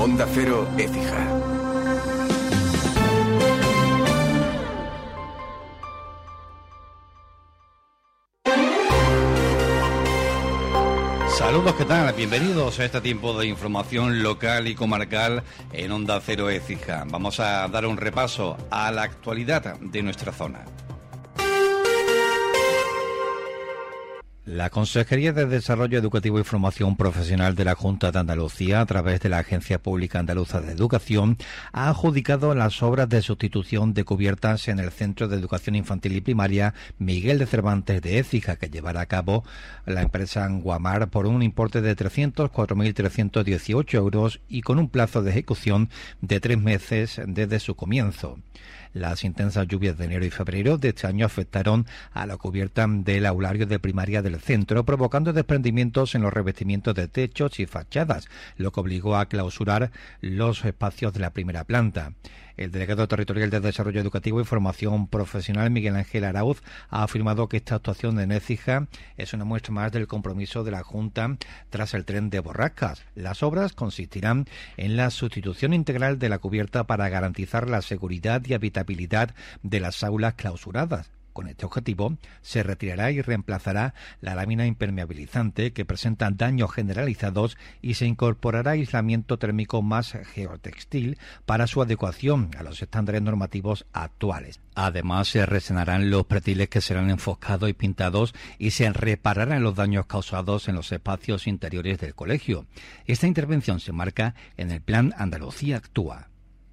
Onda Cero, Écija. Saludos, ¿qué tal? Bienvenidos a este tiempo de información local y comarcal en Onda Cero Écija. Vamos a dar un repaso a la actualidad de nuestra zona. La Consejería de Desarrollo Educativo y Formación Profesional de la Junta de Andalucía, a través de la Agencia Pública Andaluza de Educación, ha adjudicado las obras de sustitución de cubiertas en el Centro de Educación Infantil y Primaria Miguel de Cervantes de Écija, que llevará a cabo la empresa Guamar por un importe de 304.318 euros y con un plazo de ejecución de 3 meses desde su comienzo. Las intensas lluvias de enero y febrero de este año afectaron a la cubierta del aulario de primaria del centro, provocando desprendimientos en los revestimientos de techos y fachadas, lo que obligó a clausurar los espacios de la primera planta. El delegado territorial de Desarrollo Educativo y Formación Profesional, Miguel Ángel Arauz, ha afirmado que esta actuación en Écija es una muestra más del compromiso de la Junta tras el tren de Borrascas. Las obras consistirán en la sustitución integral de la cubierta para garantizar la seguridad y habitabilidad de las aulas clausuradas. Con este objetivo, se retirará y reemplazará la lámina impermeabilizante que presenta daños generalizados y se incorporará aislamiento térmico más geotextil para su adecuación a los estándares normativos actuales. Además, se resenarán los pretiles que serán enfoscados y pintados y se repararán los daños causados en los espacios interiores del colegio. Esta intervención se marca en el Plan Andalucía Actúa.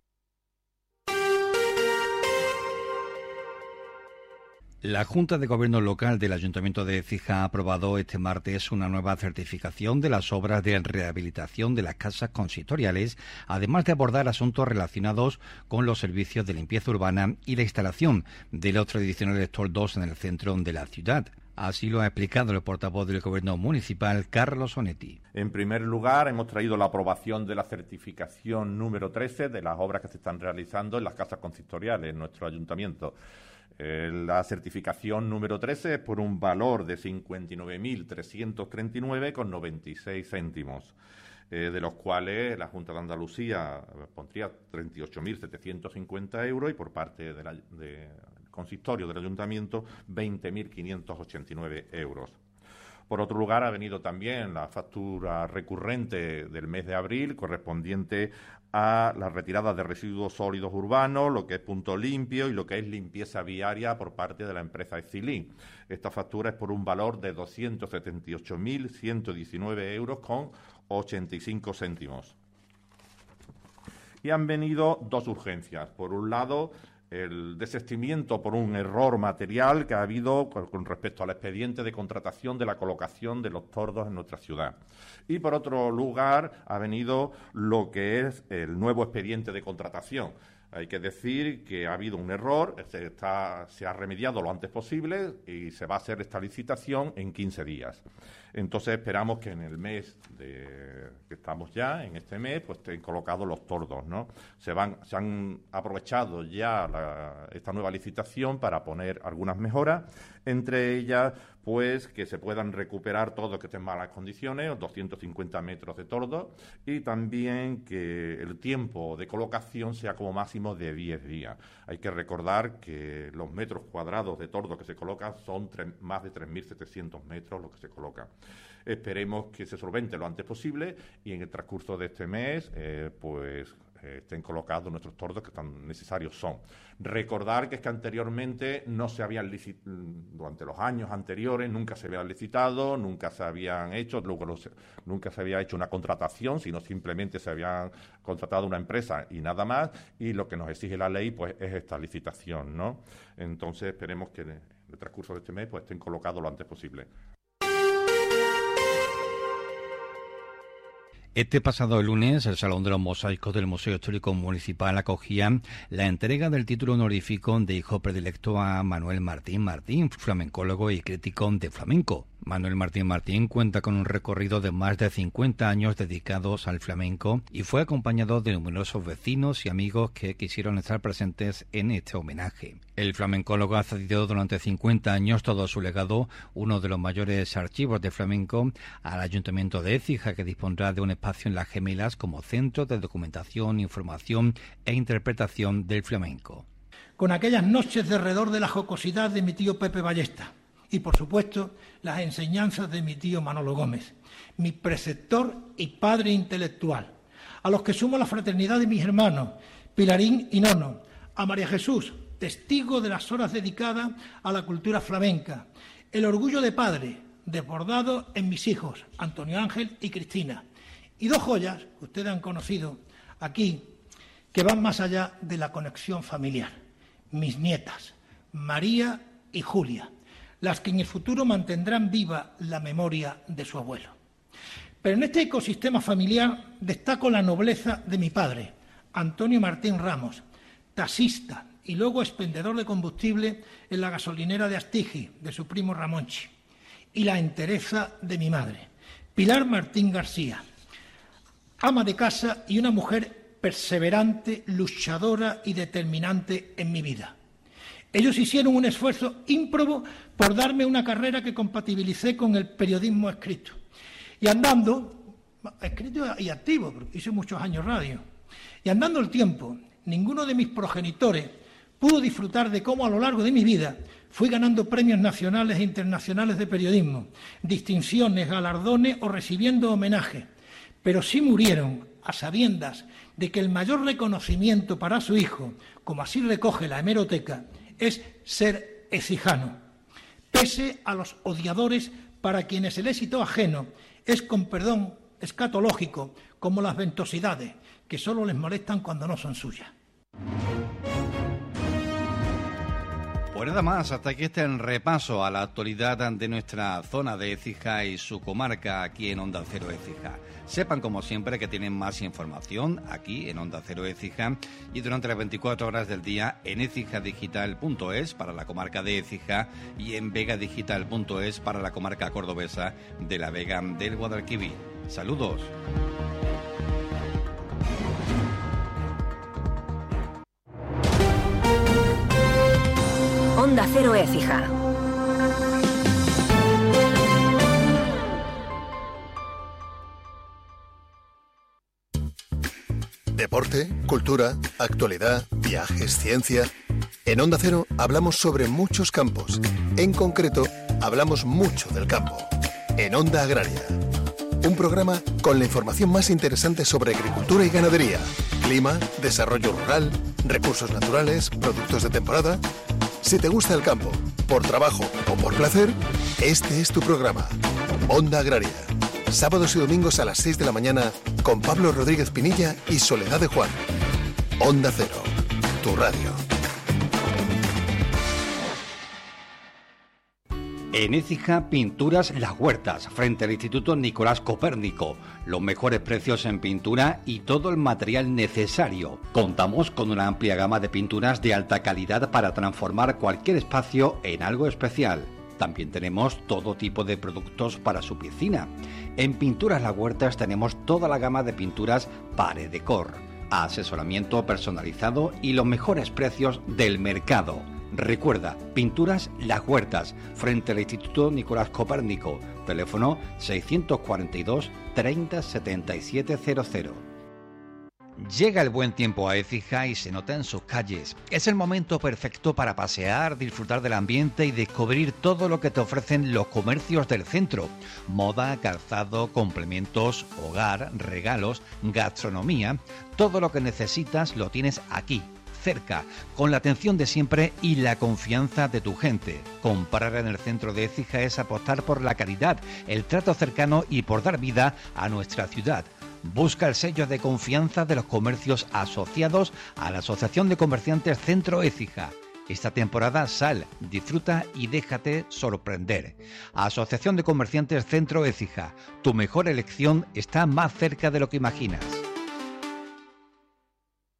La Junta de Gobierno Local del Ayuntamiento de Écija ha aprobado este martes una nueva certificación de las obras de rehabilitación de las casas consistoriales, además de abordar asuntos relacionados con los servicios de limpieza urbana y la instalación de los tradicionales toldos en el centro de la ciudad. Así lo ha explicado el portavoz del Gobierno Municipal, Carlos Onetti. En primer lugar, hemos traído la aprobación de la certificación número 13 de las obras que se están realizando en las casas consistoriales en nuestro ayuntamiento. La certificación número 13 es por un valor de 59.339,96 céntimos, de los cuales la Junta de Andalucía pondría 38.750 euros y por parte del consistorio del ayuntamiento 20.589 euros. Por otro lugar, ha venido también la factura recurrente del mes de abril correspondiente a la retirada de residuos sólidos urbanos, lo que es punto limpio y lo que es limpieza viaria por parte de la empresa Escilín. Esta factura es por un valor de 278.119 euros con 85 céntimos. Y han venido dos urgencias. Por un lado, el desistimiento por un error material que ha habido con respecto al expediente de contratación de la colocación de los tordos en nuestra ciudad. Y por otro lugar ha venido lo que es el nuevo expediente de contratación. Hay que decir que ha habido un error, se ha remediado lo antes posible y se va a hacer esta licitación en 15 días. Entonces esperamos que en el mes que estamos ya, en este mes, pues estén colocados los tordos, ¿no? Se han aprovechado ya esta nueva licitación para poner algunas mejoras, entre ellas pues que se puedan recuperar todo que esté en malas condiciones, 250 metros de tordo, y también que el tiempo de colocación sea como máximo de 10 días. Hay que recordar que los metros cuadrados de tordo que se colocan son más de 3.700 metros lo que se coloca. Esperemos que se solvente lo antes posible y en el transcurso de este mes estén colocados nuestros tordos que tan necesarios son. Recordar que es que anteriormente no se habían durante los años anteriores nunca se habían licitado, nunca se habían hecho, nunca se había hecho una contratación, sino simplemente se había contratado una empresa y nada más, y lo que nos exige la ley pues es esta licitación, ¿no? Entonces esperemos que en el transcurso de este mes pues estén colocados lo antes posible. Este pasado lunes, el Salón de los Mosaicos del Museo Histórico Municipal acogía la entrega del título honorífico de hijo predilecto a Manuel Martín, flamencólogo y crítico de flamenco. Manuel Martín Martín cuenta con un recorrido de más de 50 años dedicados al flamenco y fue acompañado de numerosos vecinos y amigos que quisieron estar presentes en este homenaje. El flamencólogo ha cedido durante 50 años todo su legado, uno de los mayores archivos de flamenco, al Ayuntamiento de Écija, que dispondrá de un espacio en Las Gemelas como centro de documentación, información e interpretación del flamenco. Con aquellas noches de alrededor de la jocosidad de mi tío Pepe Ballesta y, por supuesto, las enseñanzas de mi tío Manolo Gómez, mi preceptor y padre intelectual, a los que sumo la fraternidad de mis hermanos, Pilarín y Nono, a María Jesús, testigo de las horas dedicadas a la cultura flamenca, el orgullo de padre, desbordado en mis hijos, Antonio Ángel y Cristina, y dos joyas que ustedes han conocido aquí, que van más allá de la conexión familiar, mis nietas, María y Julia, las que en el futuro mantendrán viva la memoria de su abuelo. Pero en este ecosistema familiar destaco la nobleza de mi padre, Antonio Martín Ramos, taxista y luego expendedor de combustible en la gasolinera de Astigi, de su primo Ramonchi, y la entereza de mi madre, Pilar Martín García, ama de casa y una mujer perseverante, luchadora y determinante en mi vida. Ellos hicieron un esfuerzo ímprobo por darme una carrera que compatibilicé con el periodismo escrito. Y andando, escrito y activo, porque hice muchos años radio, y andando el tiempo, ninguno de mis progenitores pudo disfrutar de cómo a lo largo de mi vida fui ganando premios nacionales e internacionales de periodismo, distinciones, galardones o recibiendo homenajes, pero sí murieron a sabiendas de que el mayor reconocimiento para su hijo, como así recoge la hemeroteca, es ser ecijano, pese a los odiadores para quienes el éxito ajeno es, con perdón escatológico, como las ventosidades, que solo les molestan cuando no son suyas. Pues nada más, hasta aquí este repaso a la actualidad de nuestra zona de Écija y su comarca aquí en Onda Cero Écija. Sepan, como siempre, que tienen más información aquí en Onda Cero Écija y durante las 24 horas del día en ecijadigital.es para la comarca de Écija y en vegadigital.es para la comarca cordobesa de la Vega del Guadalquivir. Saludos. Onda Cero Écija. Deporte, cultura, actualidad, viajes, ciencia. En Onda Cero hablamos sobre muchos campos. En concreto, hablamos mucho del campo. En Onda Agraria. Un programa con la información más interesante sobre agricultura y ganadería, clima, desarrollo rural, recursos naturales, productos de temporada. Si te gusta el campo, por trabajo o por placer, este es tu programa. Onda Agraria. Sábados y domingos a las 6 de la mañana con Pablo Rodríguez Pinilla y Soledad de Juan. Onda Cero, tu radio. En Écija, Pinturas Las Huertas, frente al Instituto Nicolás Copérnico. Los mejores precios en pintura y todo el material necesario. Contamos con una amplia gama de pinturas de alta calidad para transformar cualquier espacio en algo especial. También tenemos todo tipo de productos para su piscina. En Pinturas Las Huertas tenemos toda la gama de pinturas Pared Decor, asesoramiento personalizado y los mejores precios del mercado. Recuerda, Pinturas Las Huertas, frente al Instituto Nicolás Copérnico, teléfono 642 30 77 00. Llega el buen tiempo a Écija y se nota en sus calles. Es el momento perfecto para pasear, disfrutar del ambiente y descubrir todo lo que te ofrecen los comercios del centro. Moda, calzado, complementos, hogar, regalos, gastronomía. Todo lo que necesitas lo tienes aquí, cerca, con la atención de siempre y la confianza de tu gente. Comprar en el centro de Écija es apostar por la calidad, el trato cercano y por dar vida a nuestra ciudad. Busca el sello de confianza de los comercios asociados a la Asociación de Comerciantes Centro Écija. Esta temporada sal, disfruta y déjate sorprender. Asociación de Comerciantes Centro Écija. Tu mejor elección está más cerca de lo que imaginas.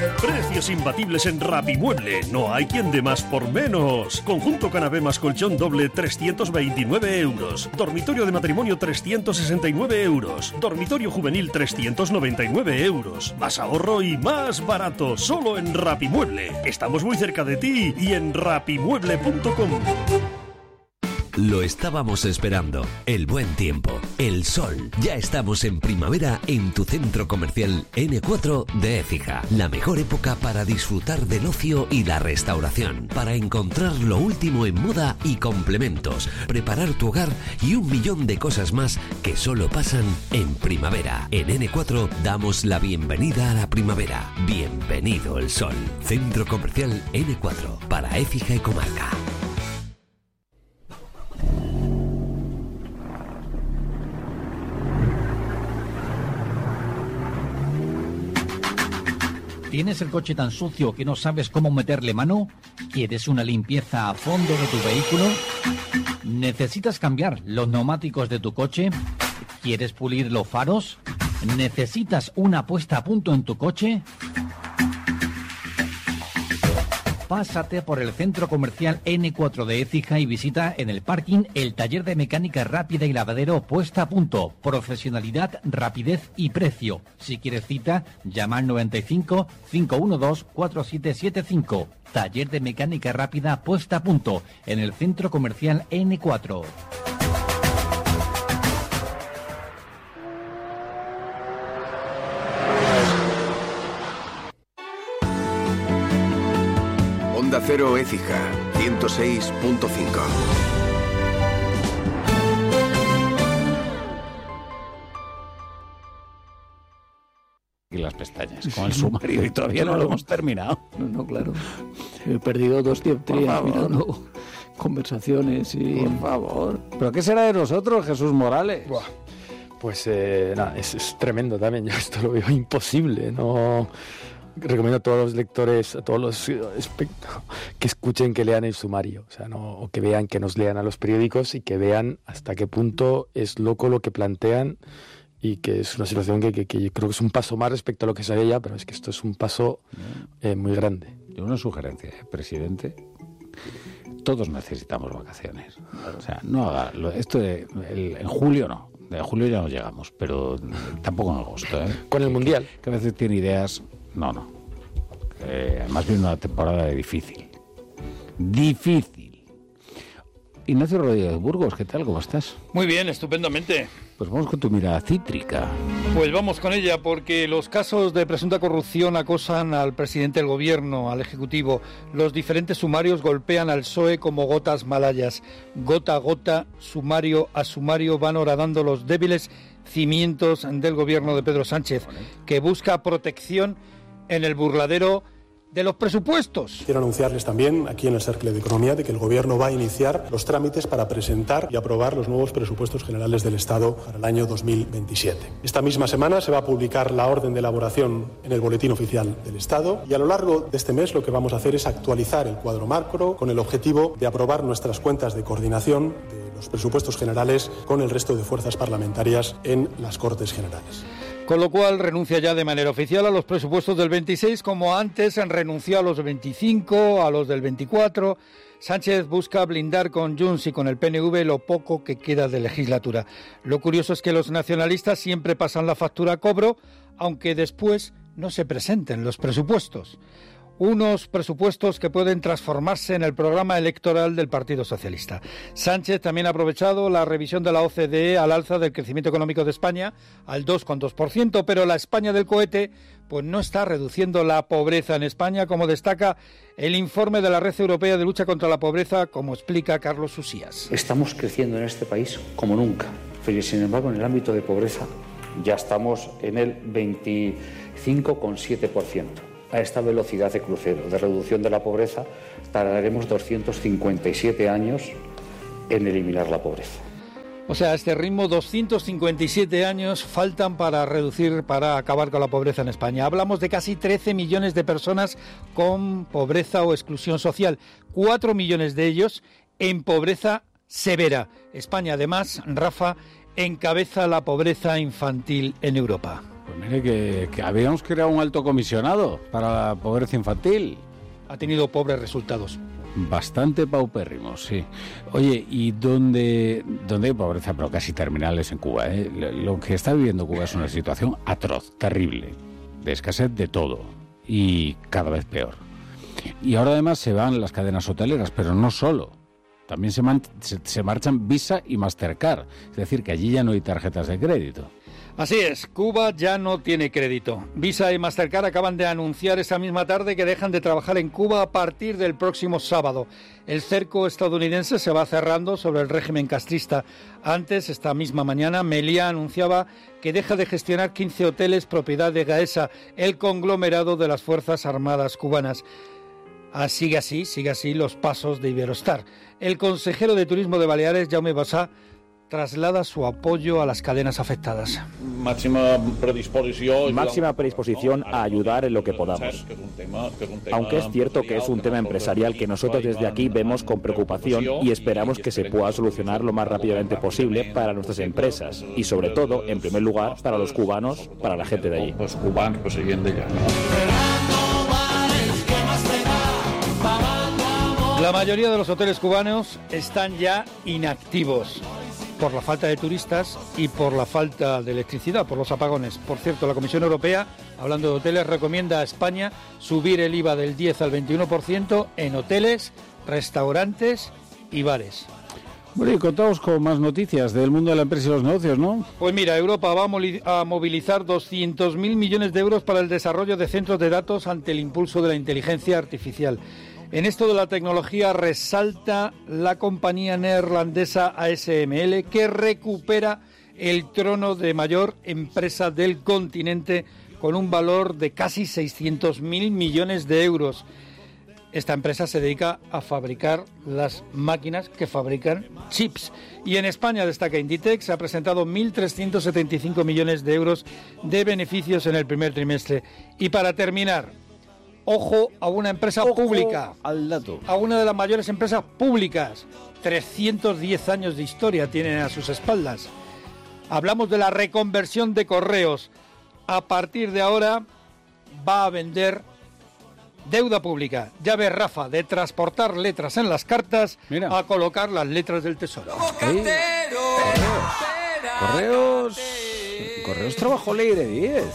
Precios imbatibles en Rapimueble. No hay quien dé más por menos. Conjunto canapé más colchón doble 329 euros. Dormitorio de matrimonio 369 euros. Dormitorio juvenil 399 euros. Más ahorro y más barato. Solo en Rapimueble. Estamos muy cerca de ti y en rapimueble.com. Lo estábamos esperando. El buen tiempo, el sol. Ya estamos en primavera en tu centro comercial N4 de Écija. La mejor época para disfrutar del ocio y la restauración. Para encontrar lo último en moda y complementos. Preparar tu hogar y 1.000.000 de cosas más que solo pasan en primavera. En N4 damos la bienvenida a la primavera. Bienvenido el sol. Centro comercial N4 para Écija y comarca. ¿Tienes el coche tan sucio que no sabes cómo meterle mano? ¿Quieres una limpieza a fondo de tu vehículo? ¿Necesitas cambiar los neumáticos de tu coche? ¿Quieres pulir los faros? ¿Necesitas una puesta a punto en tu coche? Pásate por el centro comercial N4 de Écija y visita en el parking el taller de mecánica rápida y lavadero puesta a punto. Profesionalidad, rapidez y precio. Si quieres cita, llama al 95 512 4775. Taller de mecánica rápida puesta a punto en el centro comercial N4. Onda Cero Écija, 106.5. Y las pestañas con el sumario y todavía no lo hemos terminado. No, claro. He perdido 2 dioptrías mirando conversaciones y... Por favor. ¿Pero qué será de nosotros, Jesús Morales? Buah. Pues nada, es tremendo también. Yo esto lo veo imposible. No... Recomiendo a todos los lectores, a todos los que escuchen, que lean el sumario, o sea, o que vean, que nos lean a los periódicos y que vean hasta qué punto es loco lo que plantean y que es una situación que yo creo que es un paso más respecto a lo que se veía, pero es que esto es un paso muy grande. Yo una sugerencia, presidente. Todos necesitamos vacaciones. O sea, no haga esto en julio no. En julio ya no llegamos, pero tampoco en agosto. Con el Mundial. Que a veces tiene ideas. No. Más bien una temporada difícil. Difícil. Ignacio Rodríguez Burgos, ¿qué tal? ¿Cómo estás? Muy bien, estupendamente. Pues vamos con tu mirada cítrica. Pues vamos con ella, porque los casos de presunta corrupción acosan al presidente del gobierno, al ejecutivo. Los diferentes sumarios golpean al PSOE como gotas malayas. Gota a gota, sumario a sumario, van horadando los débiles cimientos del gobierno de Pedro Sánchez, que busca protección en el burladero de los presupuestos. Quiero anunciarles también aquí en el Cercle de Economía de que el Gobierno va a iniciar los trámites para presentar y aprobar los nuevos presupuestos generales del Estado para el año 2027. Esta misma semana se va a publicar la orden de elaboración en el Boletín Oficial del Estado y a lo largo de este mes lo que vamos a hacer es actualizar el cuadro macro con el objetivo de aprobar nuestras cuentas de coordinación de los presupuestos generales con el resto de fuerzas parlamentarias en las Cortes Generales. Con lo cual renuncia ya de manera oficial a los presupuestos del 26, como antes renunció a los del 25, a los del 24. Sánchez busca blindar con Junts y con el PNV lo poco que queda de legislatura. Lo curioso es que los nacionalistas siempre pasan la factura a cobro, aunque después no se presenten los presupuestos. Unos presupuestos que pueden transformarse en el programa electoral del Partido Socialista. Sánchez también ha aprovechado la revisión de la OCDE al alza del crecimiento económico de España al 2,2%, pero la España del cohete pues no está reduciendo la pobreza en España, como destaca el informe de la Red Europea de Lucha contra la Pobreza, como explica Carlos Usías. Estamos creciendo en este país como nunca, pero sin embargo en el ámbito de pobreza ya estamos en el 25,7%. A esta velocidad de crucero, de reducción de la pobreza, tardaremos 257 años en eliminar la pobreza. O sea, a este ritmo 257 años faltan para acabar con la pobreza en España. Hablamos de casi 13 millones de personas con pobreza o exclusión social, 4 millones de ellos en pobreza severa. España, además, Rafa, encabeza la pobreza infantil en Europa. Pues Mire que habíamos creado un alto comisionado para la pobreza infantil. Ha tenido pobres resultados. Bastante paupérrimos, sí. Oye, ¿y dónde hay pobreza, pero casi terminales en Cuba? Lo que está viviendo Cuba es una situación atroz, terrible, de escasez de todo y cada vez peor. Y ahora además se van las cadenas hoteleras, pero no solo. También se marchan Visa y Mastercard, es decir, que allí ya no hay tarjetas de crédito. Así es, Cuba ya no tiene crédito. Visa y Mastercard acaban de anunciar esta misma tarde que dejan de trabajar en Cuba a partir del próximo sábado. El cerco estadounidense se va cerrando sobre el régimen castrista. Antes, esta misma mañana, Meliá anunciaba que deja de gestionar 15 hoteles propiedad de Gaesa, el conglomerado de las Fuerzas Armadas cubanas. Sigue así los pasos de Iberostar. El consejero de Turismo de Baleares, Jaume Bassá, traslada su apoyo a las cadenas afectadas. Máxima predisposición a ayudar en lo que podamos. Aunque es cierto que es un tema empresarial que nosotros desde aquí vemos con preocupación y esperamos que se pueda solucionar lo más rápidamente posible para nuestras empresas y sobre todo, en primer lugar, para los cubanos, para la gente de allí. Los cubanos prosiguiendo ya. La mayoría de los hoteles cubanos están ya inactivos por la falta de turistas y por la falta de electricidad, por los apagones. Por cierto, la Comisión Europea, hablando de hoteles, recomienda a España subir el IVA del 10 al 21% en hoteles, restaurantes y bares. Bueno, y contamos con más noticias del mundo de la empresa y los negocios, ¿no? Pues mira, Europa va a movilizar 200.000 millones de euros para el desarrollo de centros de datos ante el impulso de la inteligencia artificial. En esto de la tecnología resalta la compañía neerlandesa ASML, que recupera el trono de mayor empresa del continente con un valor de casi 600.000 millones de euros. Esta empresa se dedica a fabricar las máquinas que fabrican chips. Y en España destaca Inditex, ha presentado 1.375 millones de euros de beneficios en el primer trimestre. Y para terminar, ojo a una empresa pública, al dato, a una de las mayores empresas públicas. 310 años de historia tienen a sus espaldas. Hablamos de la reconversión de Correos. A partir de ahora va a vender deuda pública. Ya ves, Rafa, de transportar letras en las cartas a colocar las letras del Tesoro. Correos trabajó Leire Díez.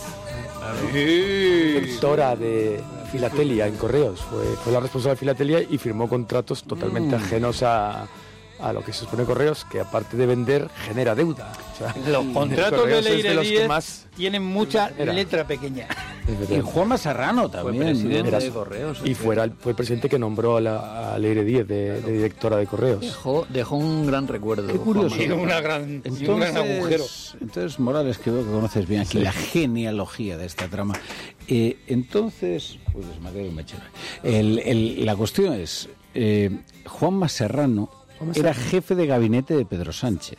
Directora de Filatelia en Correos, fue la responsable de Filatelia y firmó contratos totalmente ajenos a lo que se supone Correos, que aparte de vender, genera deuda. O sea, los contratos de Leire Díez tienen mucha letra pequeña. Y Juanma Serrano también. Fue presidente de Correos. Y fue el presidente que nombró a Leire Díez de directora de Correos. Dejó un gran recuerdo. Qué curioso. Un gran agujero. Entonces, Morales, que veo que conoces bien aquí la genealogía de esta trama. Entonces, pues desmadero me la cuestión es, Juanma Serrano era jefe de gabinete de Pedro Sánchez.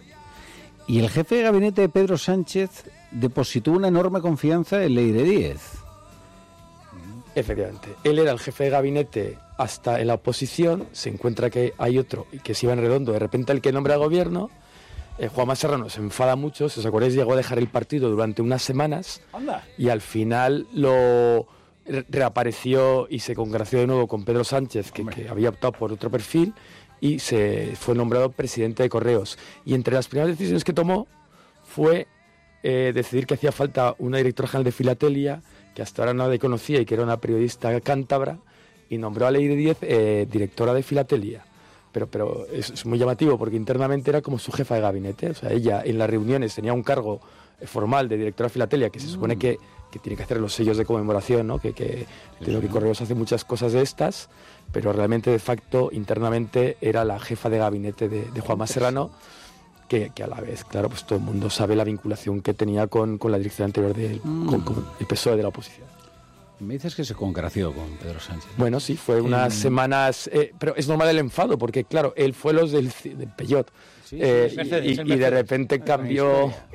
Y el jefe de gabinete de Pedro Sánchez depositó una enorme confianza en Leire Díez. Efectivamente. Él era el jefe de gabinete hasta en la oposición. Se encuentra que hay otro y que se iba en redondo. De repente el que nombra al gobierno, Juanma Serrano, se enfada mucho. Si os acordáis, llegó a dejar el partido durante unas semanas. ¡Anda! Y al final lo reapareció y se congració de nuevo con Pedro Sánchez, que había optado por otro perfil, y se fue nombrado presidente de Correos. Y entre las primeras decisiones que tomó fue decidir que hacía falta una directora general de Filatelia, que hasta ahora nadie conocía y que era una periodista cántabra, y nombró a Leire Díez directora de Filatelia. Pero es muy llamativo porque internamente era como su jefa de gabinete. O sea, ella en las reuniones tenía un cargo formal de directora de Filatelia, que se supone que tiene que hacer los sellos de conmemoración, ¿no? que Correos hace muchas cosas de estas, pero realmente de facto internamente era la jefa de gabinete de Juanma Serrano, que a la vez, claro, pues todo el mundo sabe la vinculación que tenía con la dirección anterior con el PSOE de la oposición. Me dices que se congració con Pedro Sánchez. Bueno, sí, fue unas semanas, pero es normal el enfado, porque claro, él fue los del Peugeot, y de repente cambió.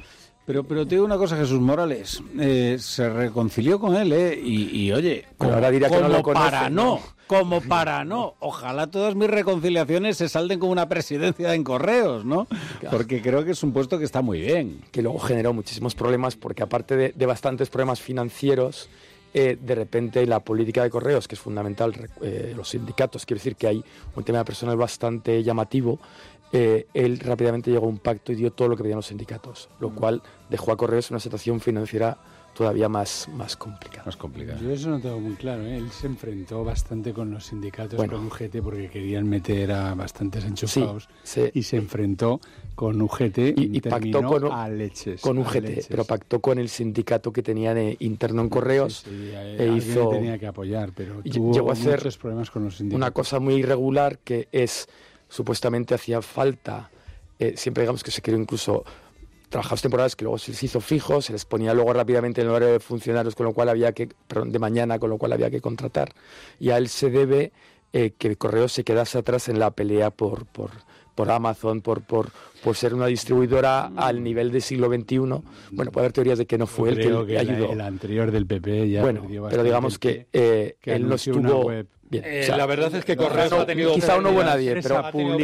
Pero te digo una cosa, Jesús Morales, se reconcilió con él, y oye, ahora dirá que no lo conoce, como para no. Ojalá todas mis reconciliaciones se salden con una presidencia en Correos, ¿no? Porque creo que es un puesto que está muy bien. Que luego generó muchísimos problemas, porque aparte de bastantes problemas financieros, de repente la política de Correos, que es fundamental, los sindicatos, quiero decir que hay un tema personal bastante llamativo, él rápidamente llegó a un pacto y dio todo lo que pedían los sindicatos, lo cual dejó a Correos en una situación financiera todavía más complicada. Yo eso no tengo muy claro, ¿eh? Él se enfrentó bastante con los sindicatos, con UGT, porque querían meter a bastantes enchufados, y se enfrentó con UGT y pactó a leches. Con UGT, pero pactó con el sindicato que tenían interno en Correos. Hizo... tenía que apoyar, pero llegó a hacer muchos problemas con los sindicatos. Una cosa muy irregular que es, supuestamente hacía falta, siempre digamos que se creó incluso trabajadores temporales que luego se les hizo fijos, se les ponía luego rápidamente en el horario de funcionarios, con lo cual de mañana, con lo cual había que contratar. Y a él se debe que Correos se quedase atrás en la pelea por Amazon, por ser una distribuidora al nivel del siglo XXI. Bueno, puede haber teorías de que no fue él que ayudó. El anterior del PP ya perdió bastante. Pero digamos que él no estuvo... Bien, la verdad es que Correos ha tenido... Quizá no hubo nadie, pero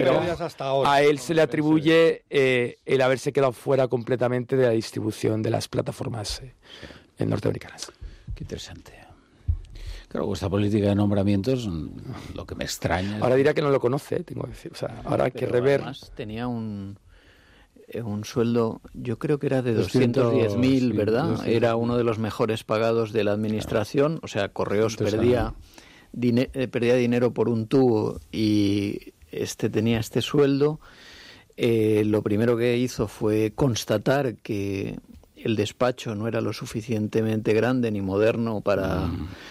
a él se le atribuye el haberse quedado fuera completamente de la distribución de las plataformas norteamericanas. Qué interesante. Claro, esta política de nombramientos, lo que me extraña... Ahora dirá que no lo conoce, tengo que decir. O sea, ahora hay que rever... Además tenía un sueldo, yo creo que era de 210.000, ¿verdad? 200. Era uno de los mejores pagados de la administración. O sea, Correos perdía dinero por un tubo y tenía este sueldo. Lo primero que hizo fue constatar que el despacho no era lo suficientemente grande ni moderno para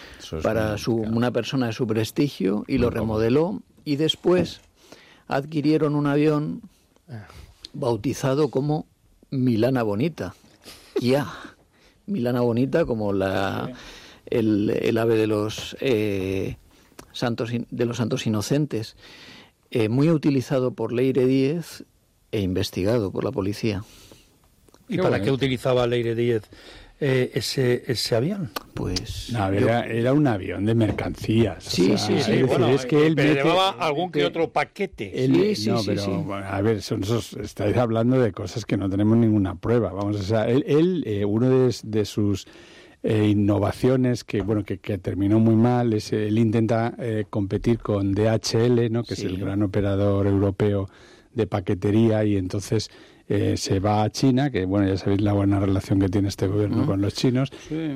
una persona de su prestigio, y lo remodeló, y después adquirieron un avión bautizado como Milana Bonita. Milana Bonita, como el ave de los santos inocentes, muy utilizado por Leire Díez e investigado por la policía. ¿Y para qué utilizaba Leire Díez ese avión? Pues era un avión de mercancías. Sí. Bueno, es que él llevaba algún que otro paquete. A ver, estáis hablando de cosas que no tenemos ninguna prueba. Vamos, o sea, uno de sus innovaciones que terminó muy mal es él intenta competir con DHL, ¿no? Que es el gran operador europeo de paquetería, y entonces se va a China, que ya sabéis la buena relación que tiene este gobierno con los chinos,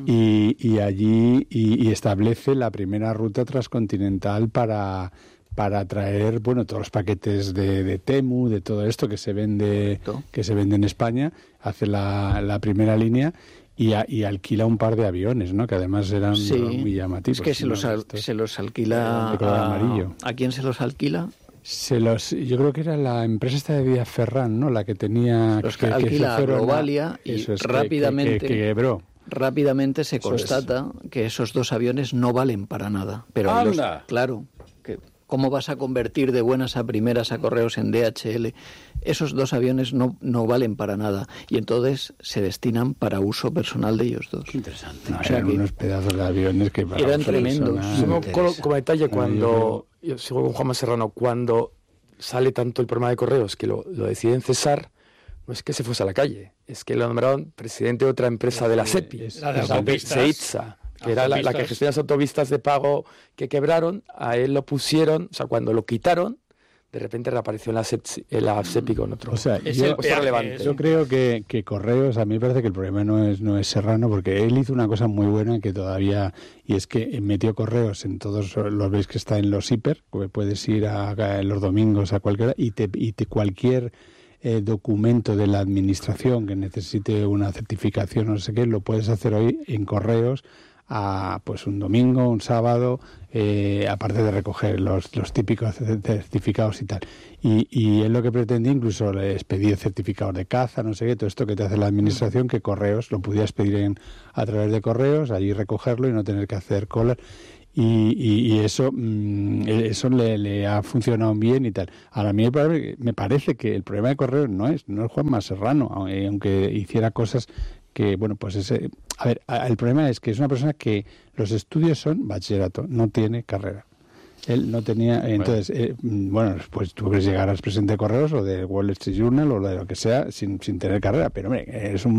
y allí establece la primera ruta transcontinental para traer todos los paquetes de Temu, de todo esto que se vende en España. Hace la primera línea y alquila un par de aviones, ¿no? Que además eran muy llamativos. Es que se los alquila ¿A quién se los alquila? Yo creo que era la empresa esta de Villaferrán, ¿no? La que tenía... Los que alquila a Globalia, y rápidamente... Que quebró. Rápidamente se constata que esos dos aviones no valen para nada. Pero claro, ¿cómo vas a convertir de buenas a primeras a Correos en DHL? Esos dos aviones no valen para nada, y entonces se destinan para uso personal de ellos dos. Qué interesante. Eran unos pedazos de aviones que eran tremendos. Como detalle, yo sigo con Juanma Serrano, cuando sale tanto el problema de Correos que lo deciden cesar, no es que se fuese a la calle, es que lo nombraron presidente de otra empresa de la SEPI, SEITSA, que era la que gestiona las autopistas de pago que quebraron. A él lo pusieron, o sea, cuando lo quitaron, de repente reapareció en la SEPI con otro. O sea, yo creo que Correos, a mí me parece que el problema no es Serrano, porque él hizo una cosa muy buena que todavía, y es que metió Correos en todos, los veis que está en los hiper, puedes ir los domingos a cualquiera, y cualquier documento de la administración que necesite una certificación o no sé qué, lo puedes hacer hoy en Correos un domingo, un sábado, aparte de recoger los típicos certificados y tal. Y él lo que pretendía, incluso les pedía certificados de caza, no sé qué, todo esto que te hace la administración, que Correos lo pudieras pedir a través de Correos, allí recogerlo y no tener que hacer colas. Y eso le ha funcionado bien y tal. Ahora, a mí me parece que el problema de Correos no es Juanma Serrano, aunque hiciera cosas que, bueno, pues el problema es que es una persona que los estudios son bachillerato, no tiene carrera. Él no tenía, entonces, pues tú quieres llegar al presidente de Correos o de Wall Street Journal o de lo que sea sin tener carrera, pero hombre, es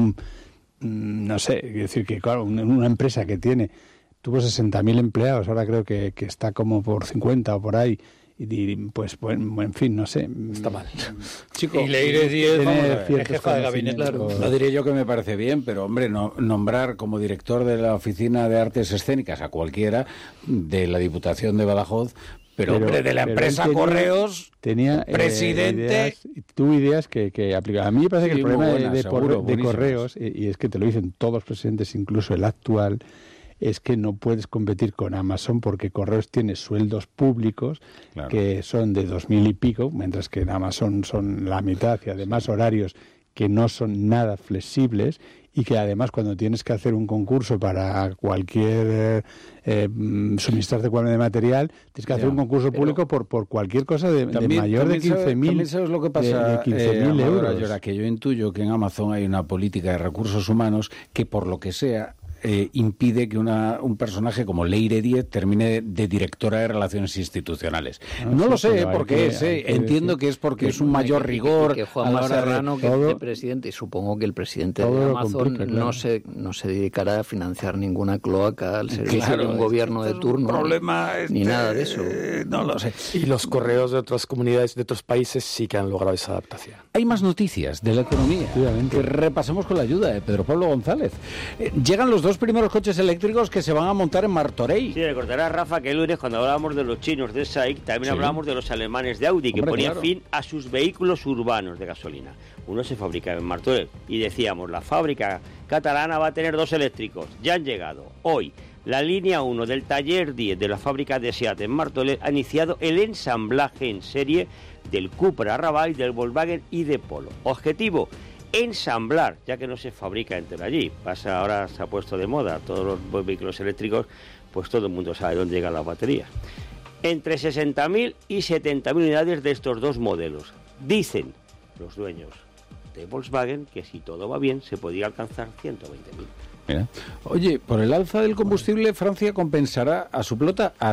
no sé, es decir, que claro, una empresa que tuvo 60.000 empleados, ahora creo que está como por 50 o por ahí, y pues, en fin, no sé. Está mal. Chico, y Leire Díez, jefa de gabinete. Claro. No diré yo que me parece bien, pero hombre, nombrar como director de la Oficina de Artes Escénicas a cualquiera de la Diputación de Badajoz, pero hombre, de la empresa Correos, tenía presidente... ideas que aplicaba. A mí me parece que el problema de Correos, y es que te lo dicen todos los presidentes, incluso el actual, es que no puedes competir con Amazon porque Correos tiene sueldos públicos que son de 2.000 y pico, mientras que en Amazon son la mitad, y además horarios que no son nada flexibles, y que además cuando tienes que hacer un concurso para cualquier suministrarte de material, tienes que hacer un concurso público por cualquier cosa de mayor de 15.000. También sabes lo que pasa, de 15.000 euros. Ahora, que yo intuyo que en Amazon hay una política de recursos humanos que, por lo que sea, impide que un personaje como Leire Díez termine de directora de Relaciones Institucionales. No lo sé por qué es. Entiendo que es porque es un mayor rigor que Juanma Serrano, que es presidente, y supongo que el presidente de Amazon no se dedicará a financiar ninguna cloaca al servicio de un gobierno de turno, ni nada de eso. No lo sé. Y los correos de otras comunidades, de otros países, sí que han logrado esa adaptación. Hay más noticias de la economía que repasemos con la ayuda de Pedro Pablo González. Llegan los dos primeros coches eléctricos que se van a montar en Martorell. Sí, recordarás, Rafa, que el lunes cuando hablábamos de los chinos de SAIC, también hablábamos de los alemanes de Audi, que ponían fin a sus vehículos urbanos de gasolina. Uno se fabricaba en Martorell y decíamos, la fábrica catalana va a tener dos eléctricos. Ya han llegado. Hoy, la línea 1 del taller 10 de la fábrica de SEAT en Martorell ha iniciado el ensamblaje en serie del Cupra Raval, del Volkswagen y de Polo. Objetivo: ensamblar, ya que no se fabrica entero allí. Ahora se ha puesto de moda todos los vehículos eléctricos, pues todo el mundo sabe dónde llegan las baterías. Entre 60.000 y 70.000 unidades de estos dos modelos. Dicen los dueños de Volkswagen que si todo va bien se podría alcanzar 120.000. Mira. Oye, por el alza del combustible, Francia compensará a su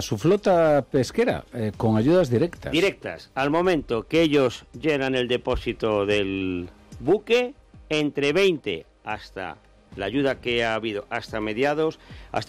flota pesquera con ayudas directas. Directas. Al momento que ellos llenan el depósito del buque, entre 20 hasta la ayuda que ha habido hasta mediados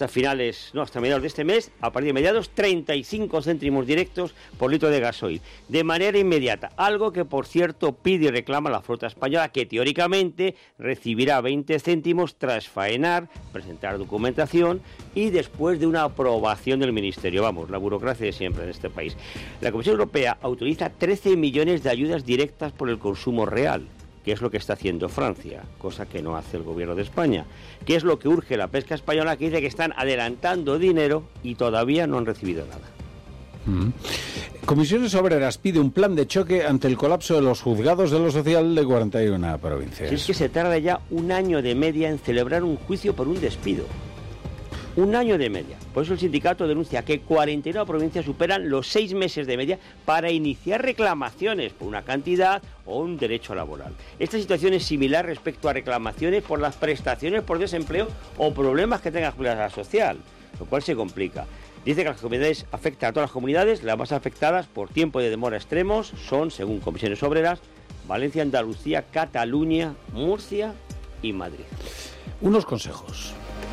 de este mes, a partir de mediados 35 céntimos directos por litro de gasoil, de manera inmediata, algo que por cierto pide y reclama la flota española, que teóricamente recibirá 20 céntimos tras faenar, presentar documentación y después de una aprobación del Ministerio. Vamos, la burocracia de siempre en este país. La Comisión Europea autoriza 13 millones de ayudas directas por el consumo real, que es lo que está haciendo Francia, cosa que no hace el gobierno de España, que es lo que urge la pesca española, que dice que están adelantando dinero y todavía no han recibido nada. Comisiones Obreras pide un plan de choque ante el colapso de los juzgados de lo social de 41 provincias. Si es que se tarda ya un año de media en celebrar un juicio por un despido. Un año de media. Por eso el sindicato denuncia que 49 provincias superan los 6 meses de media para iniciar reclamaciones por una cantidad o un derecho laboral. Esta situación es similar respecto a reclamaciones por las prestaciones por desempleo o problemas que tenga la Seguridad Social, lo cual se complica. Dice que las comunidades afectan a todas las comunidades. Las más afectadas por tiempo de demora extremos son, según Comisiones Obreras, Valencia, Andalucía, Cataluña, Murcia y Madrid. Unos consejos.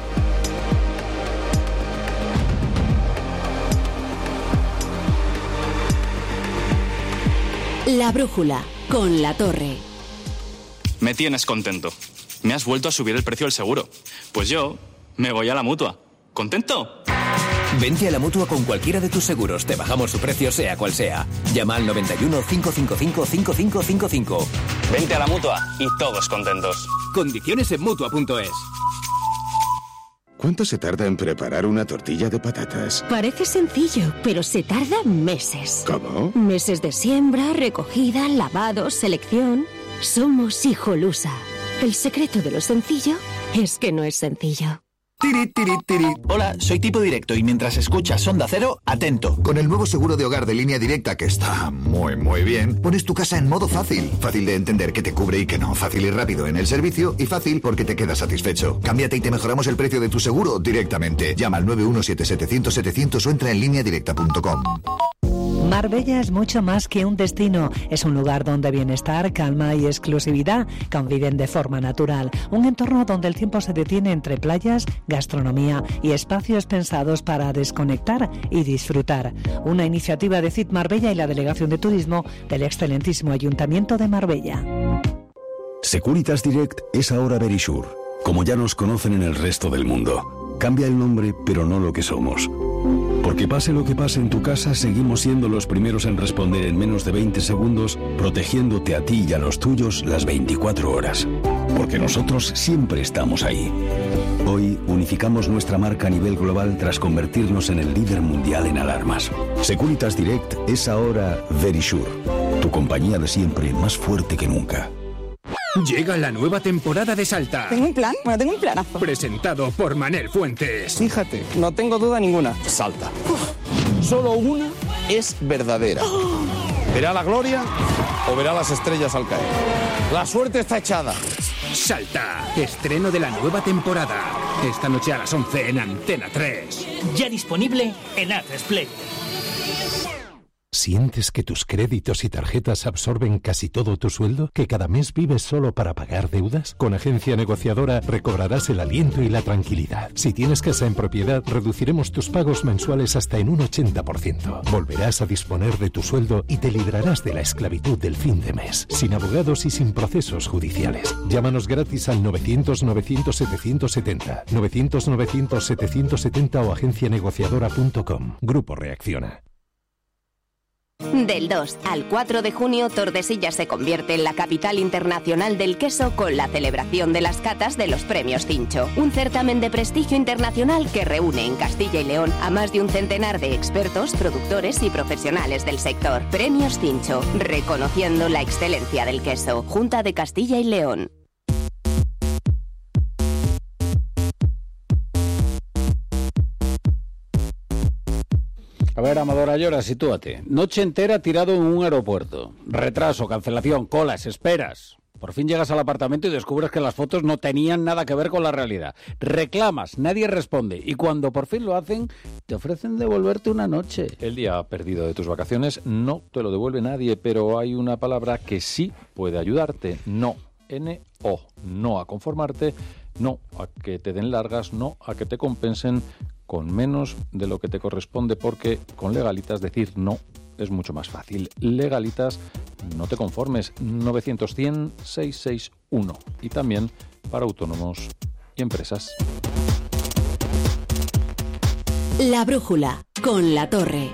La brújula, con La Torre. Me tienes contento. Me has vuelto a subir el precio del seguro. Pues yo me voy a la Mutua. ¿Contento? Vente a la Mutua con cualquiera de tus seguros. Te bajamos su precio, sea cual sea. Llama al 91 555 5555. Vente a la Mutua y todos contentos. Condiciones en Mutua.es. ¿Cuánto se tarda en preparar una tortilla de patatas? Parece sencillo, pero se tarda meses. ¿Cómo? Meses de siembra, recogida, lavado, selección. Somos Hijolusa. El secreto de lo sencillo es que no es sencillo. Tiri, tiri, tiri. Hola, soy Tipo Directo y mientras escuchas Onda Cero, atento. Con el nuevo seguro de hogar de Línea Directa, que está muy bien, pones tu casa en modo fácil. Fácil de entender qué te cubre y qué no. Fácil y rápido en el servicio y fácil porque te quedas satisfecho. Cámbiate y te mejoramos el precio de tu seguro directamente. Llama al 917-700-700 o entra en lineadirecta.com. Marbella es mucho más que un destino. Es un lugar donde bienestar, calma y exclusividad conviven de forma natural. Un entorno donde el tiempo se detiene entre playas, gastronomía y espacios pensados para desconectar y disfrutar. Una iniciativa de CIT Marbella y la Delegación de Turismo del excelentísimo Ayuntamiento de Marbella. Securitas Direct es ahora Verisure, como ya nos conocen en el resto del mundo. Cambia el nombre, pero no lo que somos. Porque pase lo que pase en tu casa, seguimos siendo los primeros en responder en menos de 20 segundos, protegiéndote a ti y a los tuyos las 24 horas. Porque nosotros siempre estamos ahí. Hoy unificamos nuestra marca a nivel global tras convertirnos en el líder mundial en alarmas. Securitas Direct es ahora Verisure, tu compañía de siempre más fuerte que nunca. Llega la nueva temporada de Salta. ¿Tengo un plan? Bueno, tengo un planazo. Presentado por Manel Fuentes. Fíjate, no tengo duda ninguna. Salta. Solo una es verdadera. ¿Verá la gloria o verá las estrellas al caer? La suerte está echada. Salta, estreno de la nueva temporada. Esta noche a las 11 en Antena 3. Ya disponible en Atresplay. ¿Sientes que tus créditos y tarjetas absorben casi todo tu sueldo? ¿Que cada mes vives solo para pagar deudas? Con Agencia Negociadora recobrarás el aliento y la tranquilidad. Si tienes casa en propiedad, reduciremos tus pagos mensuales hasta en un 80%. Volverás a disponer de tu sueldo y te librarás de la esclavitud del fin de mes, sin abogados y sin procesos judiciales. Llámanos gratis al 900-900-770, 900-900-770 o agencianegociadora.com. Grupo Reacciona. Del 2 al 4 de junio, Tordesillas se convierte en la capital internacional del queso con la celebración de las catas de los Premios Cincho, un certamen de prestigio internacional que reúne en Castilla y León a más de un centenar de expertos, productores y profesionales del sector. Premios Cincho, reconociendo la excelencia del queso. Junta de Castilla y León. A ver, Amador Ayora, sitúate. Noche entera tirado en un aeropuerto. Retraso, cancelación, colas, esperas. Por fin llegas al apartamento y descubres que las fotos no tenían nada que ver con la realidad. Reclamas, nadie responde. Y cuando por fin lo hacen, te ofrecen devolverte una noche. El día perdido de tus vacaciones no te lo devuelve nadie, pero hay una palabra que sí puede ayudarte. No. N-O. No a conformarte, no a que te den largas, no a que te compensen con menos de lo que te corresponde, porque con Legalitas decir no es mucho más fácil. Legalitas, no te conformes, 900-100-661. Y también para autónomos y empresas. La brújula, con La Torre.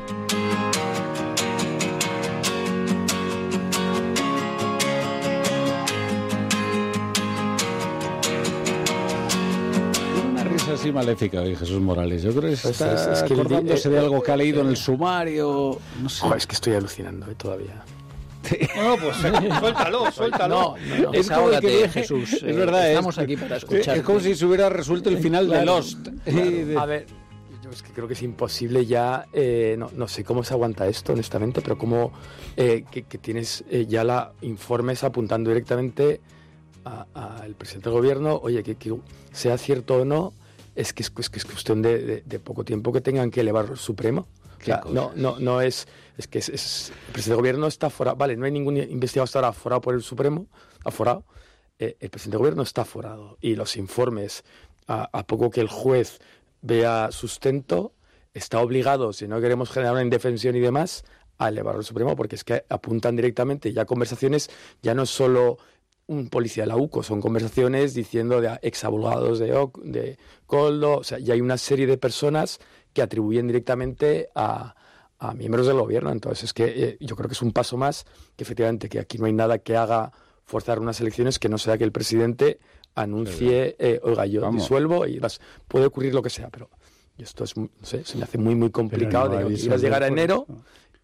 Así maléfica hoy Jesús Morales. Yo creo que está acordándose de algo que ha leído en el sumario. No sé. Es que estoy alucinando todavía. No, pues suéltalo. No, es como que Jesús. Es verdad, estamos aquí para escuchar. Es como si se hubiera resuelto el final de Lost. Claro. A ver, yo es que creo que es imposible ya. No sé cómo se aguanta esto, honestamente, pero como que tienes ya la informes apuntando directamente al presidente del gobierno, oye, que sea cierto o no. Es que es cuestión de poco tiempo que tengan que elevar al Supremo. O sea, no es que el presidente del gobierno está aforado. Vale, no hay ningún investigado hasta ahora aforado por el Supremo, aforado. El presidente del gobierno está aforado. Y los informes, a poco que el juez vea sustento, está obligado, si no queremos generar una indefensión y demás, a elevarlo al Supremo, porque es que apuntan directamente ya conversaciones, ya no es solo un policía de la UCO, son conversaciones diciendo de exabogados de Coldo, o sea, ya hay una serie de personas que atribuyen directamente a miembros del gobierno. Entonces es que yo creo que es un paso más, que efectivamente que aquí no hay nada que haga forzar unas elecciones que no sea que el presidente anuncie, oiga, yo disuelvo y puede ocurrir lo que sea, pero esto es, no sé, se me hace muy complicado de que quieras llegar a enero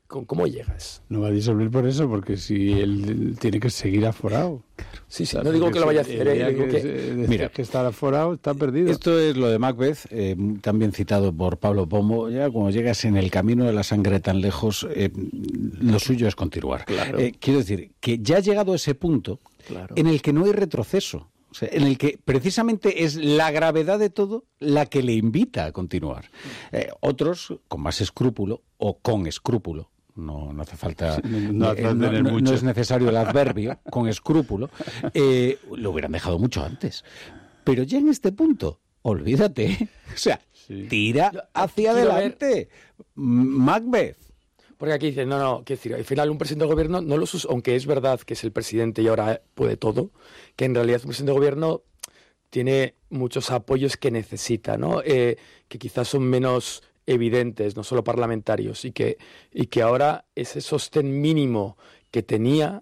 ¿Cómo llegas? No va a disolver por eso, porque si él tiene que seguir aforado. Sí, no digo que lo vaya a hacer. Mira, que estar aforado está perdido. Esto es lo de Macbeth, también citado por Pablo Pombo. Ya cuando llegas en el camino de la sangre tan lejos, lo suyo es continuar. Claro. Quiero decir, que ya ha llegado a ese punto en el que no hay retroceso. O sea, en el que precisamente es la gravedad de todo la que le invita a continuar. Otros, con más escrúpulo o con escrúpulo, no hace falta, no es necesario el adverbio, con escrúpulo, lo hubieran dejado mucho antes. Pero ya en este punto, olvídate, o sea, tira hacia adelante, Macbeth. Porque aquí dicen, quiero decir, al final un presidente de gobierno, aunque es verdad que es el presidente y ahora puede todo, que en realidad un presidente de gobierno tiene muchos apoyos que necesita, ¿no? Que quizás son menos evidentes, no solo parlamentarios, y que ahora ese sostén mínimo que tenía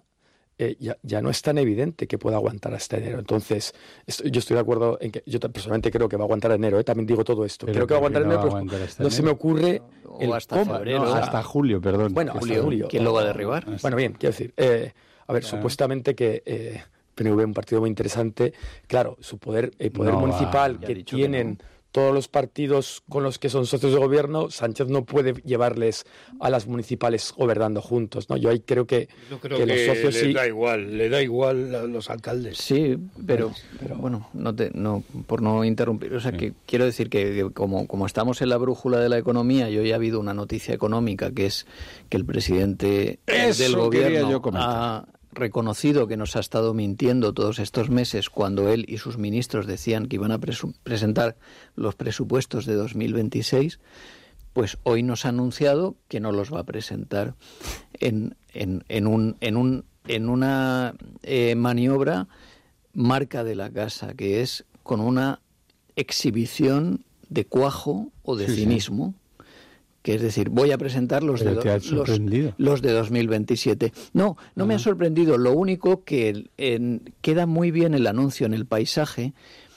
ya no es tan evidente que pueda aguantar hasta enero. Entonces, yo estoy de acuerdo en que yo personalmente creo que va a aguantar enero, también digo todo esto. Creo que va a aguantar enero, pero se me ocurre hasta febrero. Hasta julio, perdón. Bueno, julio. ¿Quién lo va a derribar? Bueno, bien, quiero decir, supuestamente que PNV es un partido muy interesante. Claro, el poder municipal que tienen todos los partidos con los que son socios de gobierno, Sánchez no puede llevarles a las municipales gobernando juntos, ¿no? Yo ahí creo que los socios le da igual a los alcaldes. Sí, pero bueno, por no interrumpir, o sea, que quiero decir que como estamos en la brújula de la economía, y hoy ha habido una noticia económica que es que el presidente del gobierno ha reconocido que nos ha estado mintiendo todos estos meses cuando él y sus ministros decían que iban a presentar los presupuestos de 2026, pues hoy nos ha anunciado que no los va a presentar en una maniobra marca de la casa, que es con una exhibición de cuajo o de cinismo. Que es decir, voy a presentar los de 2027. No me ha sorprendido. Lo único que queda muy bien el anuncio en el paisaje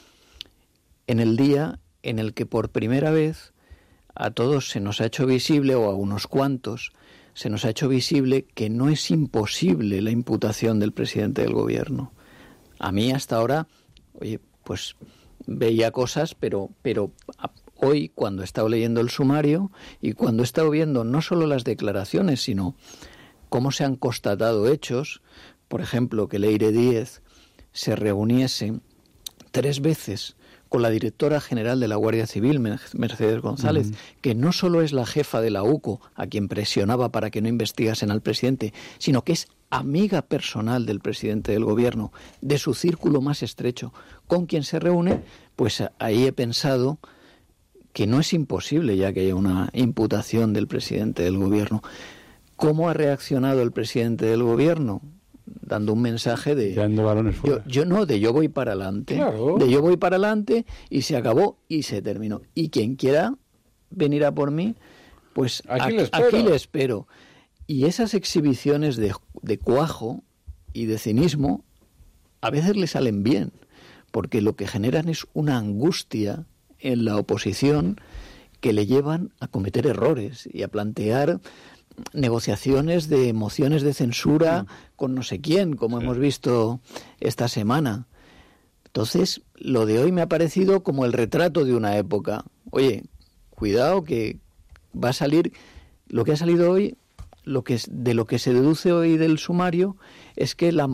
en el día en el que por primera vez a todos se nos ha hecho visible, o a unos cuantos, se nos ha hecho visible que no es imposible la imputación del presidente del gobierno. A mí hasta ahora, pues veía cosas, pero hoy, cuando he estado leyendo el sumario y cuando he estado viendo no solo las declaraciones, sino cómo se han constatado hechos, por ejemplo, que Leire Díez se reuniese 3 veces con la directora general de la Guardia Civil, Mercedes González, que no solo es la jefa de la UCO, a quien presionaba para que no investigasen al presidente, sino que es amiga personal del presidente del gobierno, de su círculo más estrecho, con quien se reúne, pues ahí he pensado que no es imposible ya que haya una imputación del presidente del gobierno. ¿Cómo ha reaccionado el presidente del gobierno? Dando un mensaje de... Tirando balones fuera. Yo voy para adelante. Claro. Yo voy para adelante y se acabó y se terminó. Y quien quiera venir a por mí, pues aquí le espero. Y esas exhibiciones de cuajo y de cinismo a veces le salen bien, porque lo que generan es una angustia en la oposición que le llevan a cometer errores y a plantear negociaciones de mociones de censura con no sé quién, como hemos visto esta semana. Entonces, lo de hoy me ha parecido como el retrato de una época. Oye, cuidado que va a salir lo que ha salido hoy, de lo que se deduce hoy del sumario es que la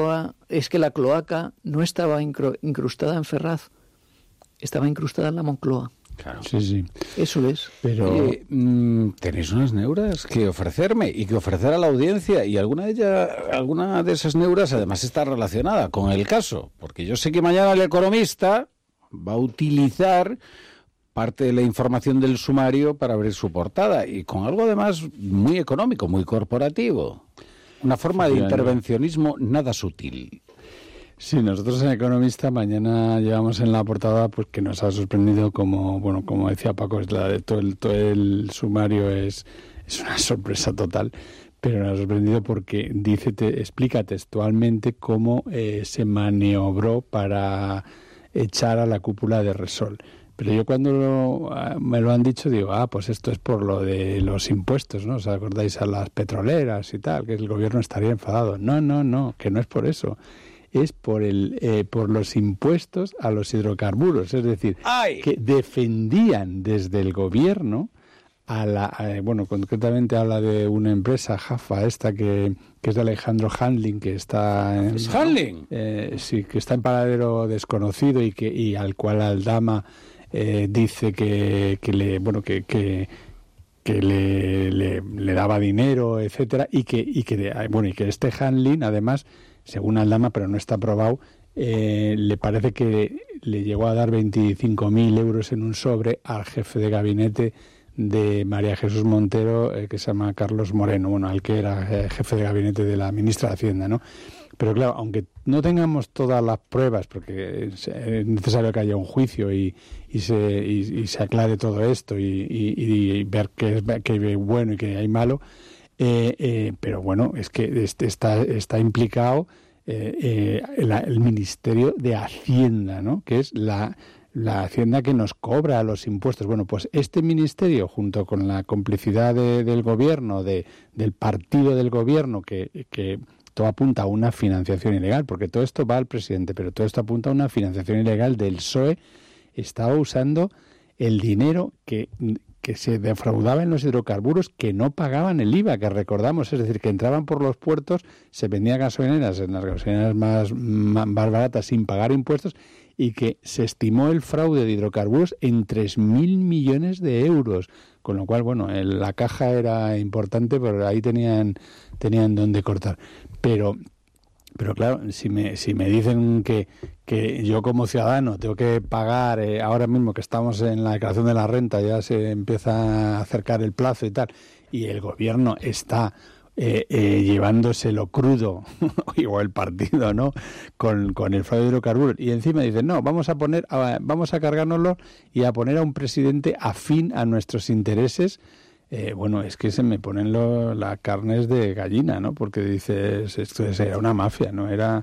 cloaca no estaba incrustada en Ferraz. Estaba incrustada en la Moncloa. Claro. Sí. Eso es. Pero tenéis unas neuras que ofrecerme y que ofrecer a la audiencia, y alguna de esas neuras además está relacionada con el caso, porque yo sé que mañana El Economista va a utilizar parte de la información del sumario para abrir su portada, y con algo además muy económico, muy corporativo. Una forma de intervencionismo nada sutil. Sí, nosotros en Economista mañana llevamos en la portada pues que nos ha sorprendido, como decía Paco, todo el sumario es una sorpresa total, pero nos ha sorprendido porque explica textualmente cómo se maniobró para echar a la cúpula de Repsol. Pero yo cuando me lo han dicho digo, pues esto es por lo de los impuestos, ¿no? ¿Os acordáis a las petroleras y tal? Que el gobierno estaría enfadado. No, que no es por eso. Es por los impuestos a los hidrocarburos. Es decir, que defendían desde el gobierno concretamente habla de una empresa, Jaffa, esta que es de Alejandro Handling, que está en... ¿Es Handling? Sí, que está en paradero desconocido y al cual Aldama dice que le daba dinero, etcétera, y que este Handling, además, según Aldama, pero no está probado, le parece que le llegó a dar 25.000 euros en un sobre al jefe de gabinete de María Jesús Montero, que se llama Carlos Moreno, al que era jefe de gabinete de la ministra de Hacienda, ¿no? Pero claro, aunque no tengamos todas las pruebas, porque es necesario que haya un juicio y se aclare todo esto y ver qué hay bueno y qué hay malo, pero bueno, es que está implicado el Ministerio de Hacienda, ¿no? Que es la Hacienda que nos cobra los impuestos. Bueno, pues este ministerio, junto con la complicidad del gobierno, del partido del gobierno, que todo apunta a una financiación ilegal, porque todo esto va al presidente, pero todo esto apunta a una financiación ilegal del PSOE, estaba usando el dinero que se defraudaba en los hidrocarburos, que no pagaban el IVA, que recordamos, es decir, que entraban por los puertos, se vendían gasolineras, en las gasolineras más baratas sin pagar impuestos, y que se estimó el fraude de hidrocarburos en 3.000 millones de euros, con lo cual, bueno, la caja era importante, pero ahí tenían donde cortar. Pero claro, si me dicen que yo como ciudadano tengo que pagar, ahora mismo que estamos en la declaración de la renta, ya se empieza a acercar el plazo y tal, y el gobierno está llevándoselo crudo, o el partido, ¿no?, con el fraude de hidrocarburos, y encima dicen, no, vamos a cargárnoslo y a poner a un presidente afín a nuestros intereses. Bueno, es que se me ponen las carnes de gallina, ¿no? Porque dices, esto era una mafia, no era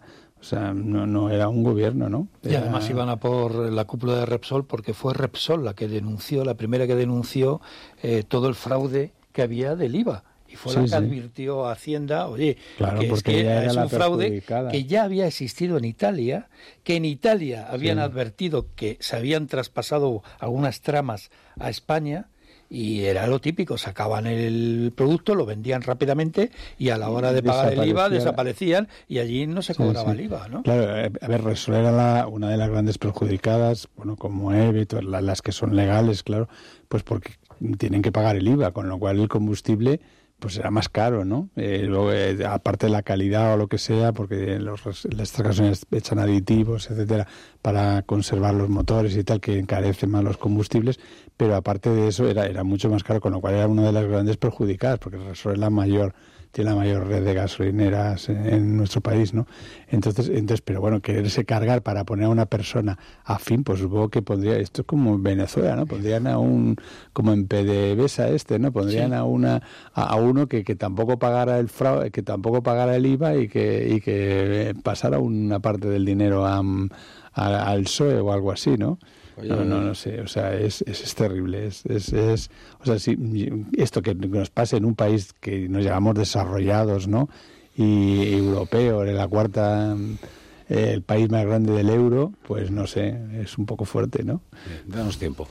un gobierno, ¿no? Y además iban a por la cúpula de Repsol, porque fue Repsol la primera que denunció todo el fraude que había del IVA. Y fue la que advirtió a Hacienda, oye, claro, que es un fraude que ya había existido en Italia, que en Italia habían advertido que se habían traspasado algunas tramas a España, y era lo típico, sacaban el producto, lo vendían rápidamente y a la hora de pagar el IVA desaparecían y allí no se cobraba el IVA, ¿no? Claro, a ver, Repsol era una de las grandes perjudicadas, bueno, como EVE, todas las que son legales, claro, pues porque tienen que pagar el IVA, con lo cual el combustible pues era más caro, ¿no? Luego, aparte de la calidad o lo que sea, porque estas gasolineras echan aditivos, etcétera, para conservar los motores y tal, que encarecen más los combustibles, pero aparte de eso era mucho más caro, con lo cual era una de las grandes perjudicadas, porque Repsol tiene la mayor red de gasolineras en nuestro país, ¿no? Entonces, pero bueno, quererse cargar para poner a una persona afín, pues supongo que pondría, esto es como en Venezuela, ¿no? Pondrían como en PDVSA ¿no? Pondrían a uno que tampoco pagara el fraude, que tampoco pagara el IVA y que pasara una parte del dinero al PSOE o algo así, ¿no? No sé, o sea, es terrible, o sea, si esto que nos pase en un país que nos llamamos desarrollados, ¿no?, y europeo, en la cuarta, el país más grande del euro, pues no sé, es un poco fuerte, ¿no? Danos tiempo.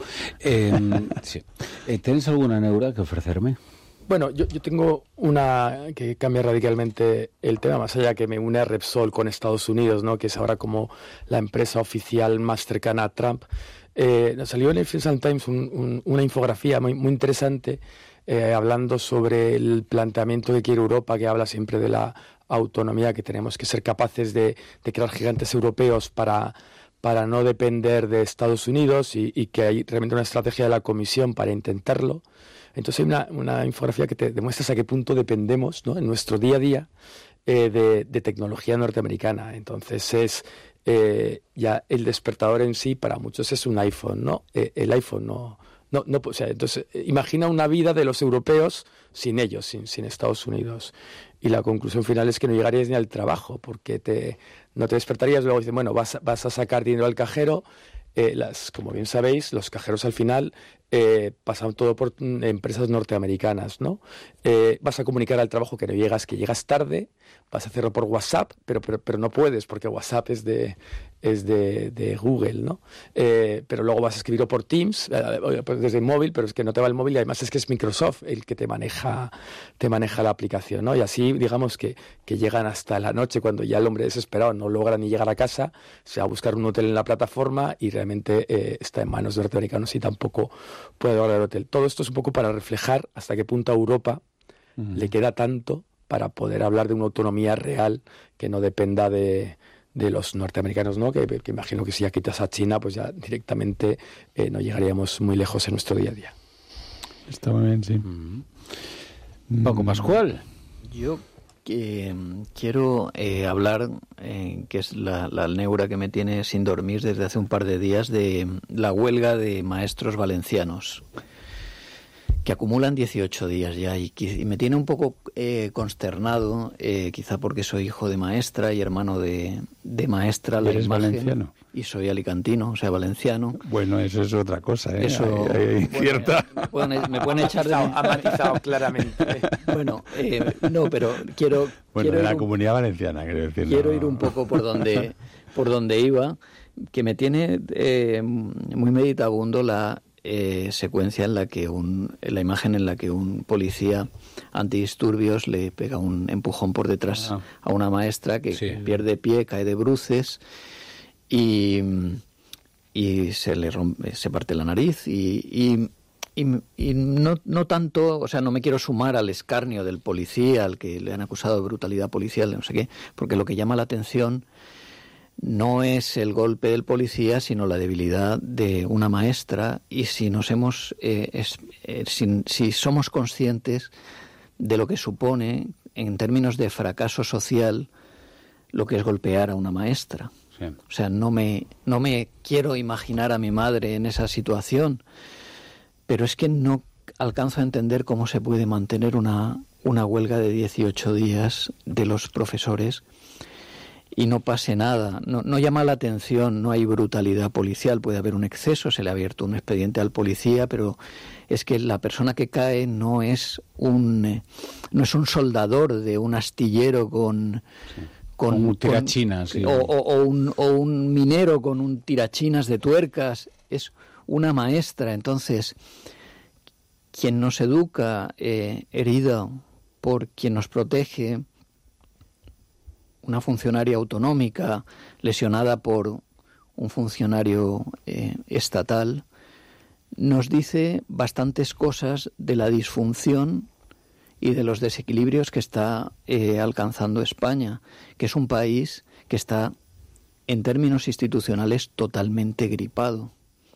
Sí. ¿Tenéis alguna neura que ofrecerme? Bueno, yo tengo una que cambia radicalmente el tema, más allá que me une a Repsol con Estados Unidos, ¿no?, que es ahora como la empresa oficial más cercana a Trump. Nos salió en el Financial Times una infografía muy interesante hablando sobre el planteamiento que quiere Europa, que habla siempre de la autonomía, que tenemos que ser capaces de crear gigantes europeos para no depender de Estados Unidos y que hay realmente una estrategia de la Comisión para intentarlo. Entonces hay una infografía que te demuestra hasta qué punto dependemos, ¿no?, en nuestro día a día de tecnología norteamericana. Entonces es ya el despertador en sí para muchos es un iPhone, ¿no? El iPhone no, o sea, entonces imagina una vida de los europeos sin ellos, sin Estados Unidos. Y la conclusión final es que no llegarías ni al trabajo, porque no te despertarías, luego dices, bueno, vas a sacar dinero al cajero, como bien sabéis, los cajeros al final pasan todo por empresas norteamericanas, ¿no? Vas a comunicar al trabajo que llegas tarde, vas a hacerlo por WhatsApp, pero no puedes porque WhatsApp es de Google, ¿no? Pero luego vas a escribirlo por Teams, desde el móvil, pero es que no te va el móvil y además es que es Microsoft el que te maneja la aplicación, ¿no? Y así, digamos que llegan hasta la noche cuando ya el hombre desesperado no logra ni llegar a casa, se va a buscar un hotel en la plataforma y realmente está en manos de norteamericanos y tampoco puede lograr el hotel. Todo esto es un poco para reflejar hasta qué punto a Europa le queda tanto para poder hablar de una autonomía real que no dependa de los norteamericanos, ¿no? Que imagino que si ya quitas a China, pues ya directamente no llegaríamos muy lejos en nuestro día a día. Está muy bien, sí. Paco Pascual. Yo quiero hablar, que es la neura que me tiene sin dormir desde hace un par de días, de la huelga de maestros valencianos, que acumulan 18 días ya, y me tiene un poco consternado, quizá porque soy hijo de maestra y hermano de maestra. ¿Eres valenciano? Y soy alicantino, o sea, valenciano. Bueno, eso es otra cosa, ¿eh? Eso, hay cierta... me pueden echar de... Ha matizado claramente. Bueno, no, pero quiero... Bueno, quiero de la Comunidad Valenciana, quiero decir. Quiero ir un poco por donde iba, que me tiene muy meditabundo la secuencia en la que la imagen en la que un policía antidisturbios le pega un empujón por detrás a una maestra que pierde pie, cae de bruces y se parte la nariz y no tanto, o sea, no me quiero sumar al escarnio del policía, al que le han acusado de brutalidad policial, no sé qué, porque lo que llama la atención no es el golpe del policía, sino la debilidad de una maestra, y si si somos conscientes de lo que supone en términos de fracaso social lo que es golpear a una maestra. Sí. O sea, no me quiero imaginar a mi madre en esa situación, pero es que no alcanzo a entender cómo se puede mantener una huelga de 18 días de los profesores y no pase nada. No llama la atención, no hay brutalidad policial, puede haber un exceso, se le ha abierto un expediente al policía, pero es que la persona que cae no es un soldador de un astillero con un tirachinas. O un minero con un tirachinas de tuercas, es una maestra. Entonces, quien nos educa, herida por quien nos protege, una funcionaria autonómica lesionada por un funcionario estatal, nos dice bastantes cosas de la disfunción y de los desequilibrios que está alcanzando España, que es un país que está, en términos institucionales, totalmente gripado.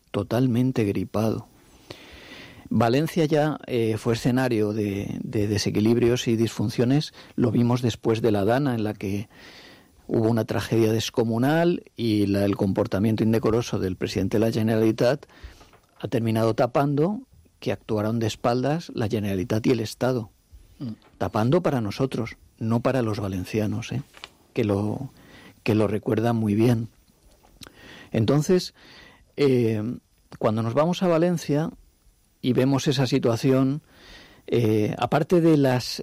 Valencia ya fue escenario de desequilibrios y disfunciones, lo vimos después de la Dana, en la que hubo una tragedia descomunal y el comportamiento indecoroso del presidente de la Generalitat ha terminado tapando que actuaron de espaldas la Generalitat y el Estado. Tapando para nosotros, no para los valencianos, que lo recuerdan muy bien. Entonces, cuando nos vamos a Valencia y vemos esa situación, aparte de las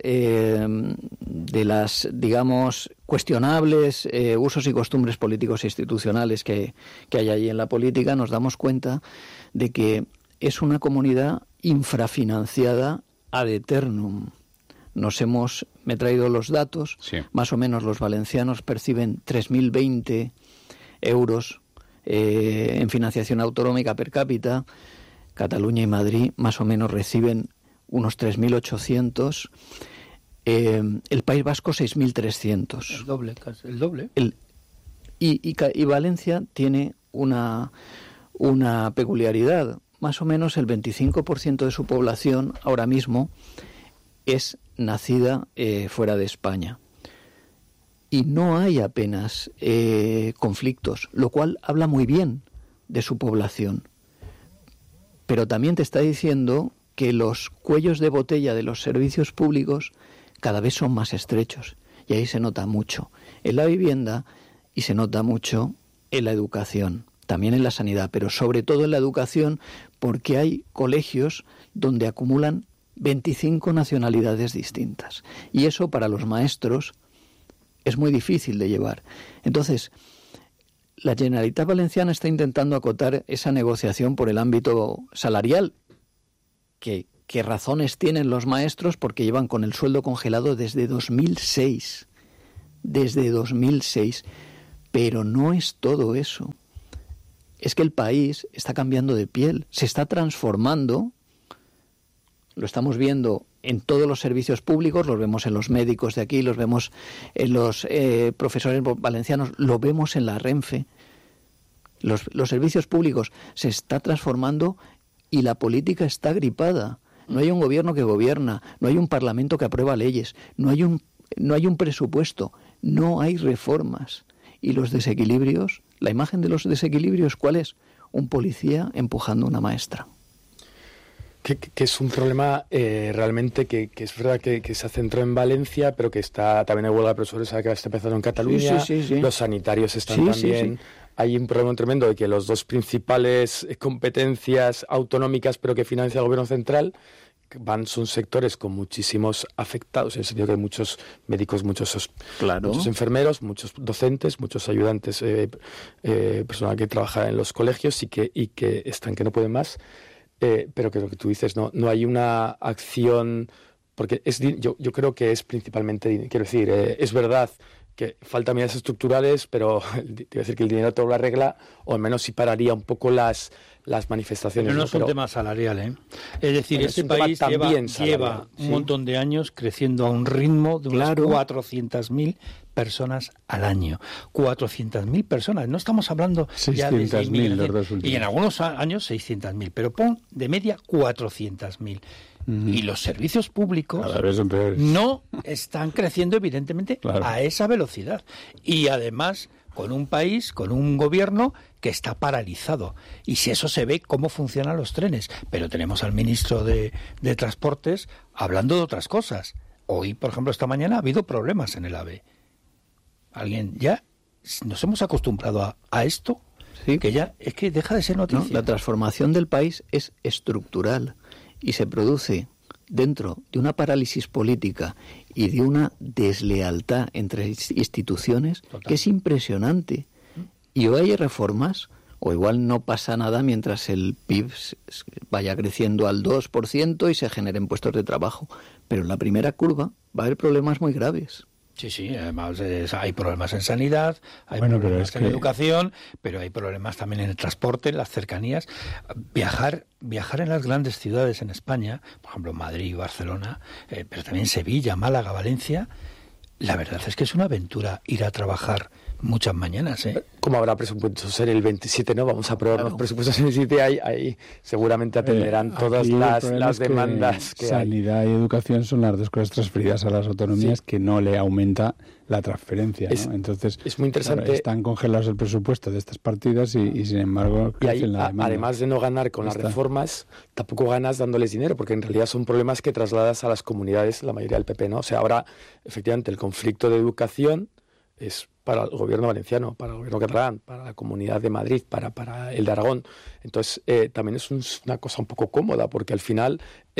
digamos cuestionables usos y costumbres políticos e institucionales que hay allí en la política, nos damos cuenta de que es una comunidad infrafinanciada ad eternum. Me he traído los datos, más o menos los valencianos perciben 3.020 euros en financiación autonómica per cápita. Cataluña y Madrid más o menos reciben unos 3.800, el País Vasco 6.300. El doble. Y Valencia tiene una peculiaridad. Más o menos el 25% de su población ahora mismo es nacida fuera de España. Y no hay apenas conflictos, lo cual habla muy bien de su población. Pero también te está diciendo que los cuellos de botella de los servicios públicos cada vez son más estrechos. Y ahí se nota mucho en la vivienda y se nota mucho en la educación. también en la sanidad, pero sobre todo en la educación, porque hay colegios donde acumulan 25 nacionalidades distintas. Y eso para los maestros es muy difícil de llevar. Entonces, la Generalitat Valenciana está intentando acotar esa negociación por el ámbito salarial. ¿Qué razones tienen los maestros? Porque llevan con el sueldo congelado desde 2006. Desde 2006. Pero no es todo eso. Es que el país está cambiando de piel, se está transformando. Lo estamos viendo en todos los servicios públicos, los vemos en los médicos de aquí, los vemos en los profesores valencianos, lo vemos en la Renfe. Los servicios públicos se está transformando y la política está gripada. No hay un gobierno que gobierna, no hay un parlamento que aprueba leyes, no hay un presupuesto, no hay reformas. Y los desequilibrios, la imagen de los desequilibrios, ¿cuál es? Un policía empujando a una maestra. Que es un problema realmente que es verdad que se centró en Valencia, pero que está también en huelga de profesores, que está empezando en Cataluña. Sí. Los sanitarios están también. Sí. Hay un problema tremendo de que los dos principales competencias autonómicas, pero que financia el gobierno central, son sectores con muchísimos afectados, en el sentido que hay muchos médicos, muchos enfermeros, muchos docentes, muchos ayudantes, personal que trabaja en los colegios y que están que no pueden más. Pero que lo que tú dices, no hay una acción, porque yo creo que es principalmente, quiero decir, es verdad que faltan medidas estructurales, pero te iba a decir que el dinero todo lo arregla, o al menos sí pararía un poco las manifestaciones. Pero no es un tema salarial, ¿eh? Es decir, este país lleva un montón de años creciendo a un ritmo de unas 400.000 personas al año. 400.000 personas. No estamos hablando ya de 6.000. Y en algunos años 600.000. Pero pon de media 400.000. Y los servicios públicos no están creciendo, evidentemente, a esa velocidad. Y además, con un país, con un gobierno que está paralizado. Y si eso se ve, cómo funcionan los trenes. Pero tenemos al ministro de Transportes hablando de otras cosas. Hoy, por ejemplo, esta mañana ha habido problemas en el AVE. Ya nos hemos acostumbrado a esto, que ya es que deja de ser noticia. No, la transformación del país es estructural y se produce dentro de una parálisis política y de una deslealtad entre instituciones que es impresionante. Y o hay reformas, o igual no pasa nada mientras el PIB vaya creciendo al 2% y se generen puestos de trabajo. Pero en la primera curva va a haber problemas muy graves. Sí, además hay problemas en sanidad, hay problemas en educación, pero hay problemas también en el transporte, en las cercanías. Viajar en las grandes ciudades en España, por ejemplo Madrid, Barcelona, pero también Sevilla, Málaga, Valencia, la verdad es que es una aventura ir a trabajar muchas mañanas, ¿eh? Como habrá presupuestos en el 27, ¿no? Vamos a aprobar los presupuestos en el 27, ahí seguramente atenderán todas las demandas que sanidad hay. Y educación son las dos cosas transferidas a las autonomías que no le aumenta la transferencia, ¿no? Entonces, es muy interesante. Claro, están congelados el presupuesto de estas partidas y sin embargo crecen la demanda. Además de no ganar con las reformas, tampoco ganas dándoles dinero, porque en realidad son problemas que trasladas a las comunidades, la mayoría del PP, ¿no? O sea, ahora, efectivamente, el conflicto de educación es para el gobierno valenciano, para el gobierno catalán, para la Comunidad de Madrid, para el de Aragón. Entonces, también es una cosa un poco cómoda, porque al final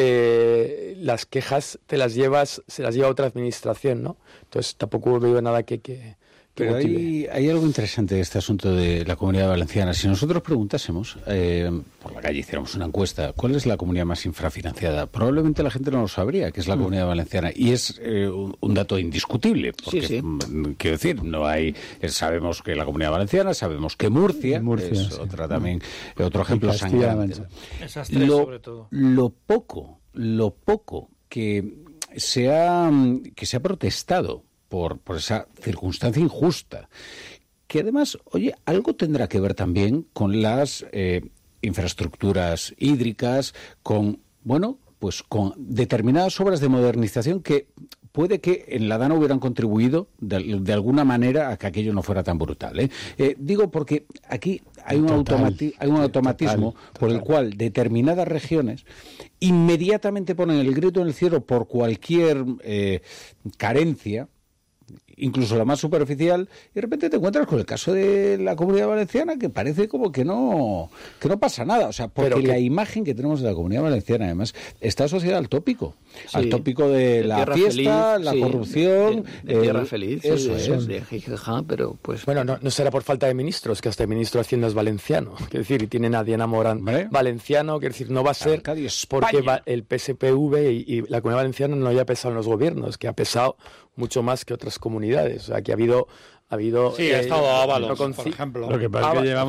las quejas se las lleva otra administración, ¿no? Entonces, tampoco veo nada que pero hay algo interesante de este asunto de la Comunidad Valenciana. Si nosotros preguntásemos, por la calle hiciéramos una encuesta, ¿cuál es la comunidad más infrafinanciada? Probablemente la gente no lo sabría, que es la Comunidad Valenciana. Y es un dato indiscutible, porque, quiero decir, sabemos que la Comunidad Valenciana, sabemos que Murcia es otro ejemplo sangrante. Esas tres, sobre todo. Lo poco que se ha protestado por esa circunstancia injusta, que además, algo tendrá que ver también con las infraestructuras hídricas, con determinadas obras de modernización que puede que en la Dana hubieran contribuido de alguna manera a que aquello no fuera tan brutal. Digo porque aquí hay un automatismo por el cual determinadas regiones inmediatamente ponen el grito en el cielo por cualquier carencia. incluso la más superficial, y de repente te encuentras con el caso de la Comunidad Valenciana, que parece como que no pasa nada. O sea, porque la imagen que tenemos de la Comunidad Valenciana, además, está asociada al tópico. Sí, al tópico de la fiesta, feliz, la corrupción. De tierra feliz, eso es. De jijaja, pero pues... Bueno, no será por falta de ministros, que hasta el ministro de Hacienda es valenciano. Quiero decir, y tienen a Diana Morán valenciano, quiero decir, no va a ser porque el PSPV y la Comunidad Valenciana no haya pesado en los gobiernos, que ha pesado mucho más que otras comunidades. O sea, que ha habido sí, ha estado Ábalos, por ejemplo. Lo que pasa es que llevamos